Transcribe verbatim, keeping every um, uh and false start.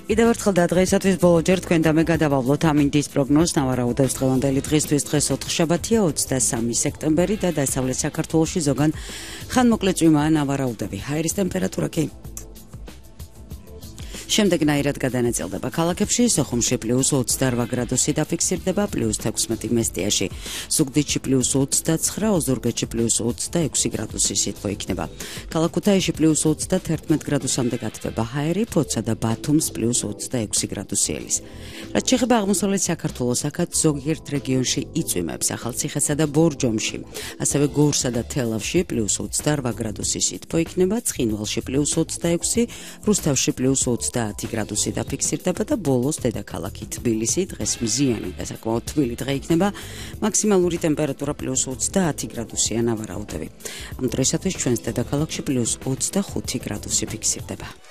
კიდევ ერთხელ და დღეისათვის ბოლო ჯერ თქვენ და მე გადავავლოთ ამინდის პროგნოზს ნავარაუდებს დღევანდელი დღისთვის დღეს ოთხშაბათია ოცდასამი სექტემბერი და დასავლეთ საქართველოში ზოგან ხანმოკლე წვიმაა ნავარაუდები. ჰაერის ტემპერატურა კი შემდეგნაირად გადანაწილდება ქალაქებში, სოხუმში პლუს ოცდაორ გრადუსი დაფიქსირდება, პლუს თექვსმეტი მესტიაში, ზუგდიდში პლუს ოცდაცხრა, ოზურგეთში პლუს ოცდაექვსი გრადუსი სითბო იქნება. ქალაქ ქუთაისში პლუს ოცდათერთმეტ გრადუსამდე გათბება ჰაერი, ფოთსა და ბათუმს პლუს ოცდაექვსი გრადუსი ელის. რაც შეეხება აღმოსავლეთ საქართველოს, აქაც ზოგიერთ რეგიონში იწვიმებს, ახალციხესა და ბორჯომში, ასევე გორსა და თელავში პლუს ოცდაორ გრადუსი სითბო იქნება, ცხინვალში პლუს ოცდაექვსი, რუსთავში პლუს ოცდაათი გრადუსი დაფიქსირდება და ბოლოს დედაქალაქი თბილისი დღეს მზიანი და საკმაოდ თბილი დღე იქნება, მაქსიმალური ტემპერატურა პლუს ოცდაათი გრადუსია ნავარაუდები. ამ დღეისათვის ჩვენს დედაქალაქში პლუს ოცდახუთი გრადუსი ფიქსირდება.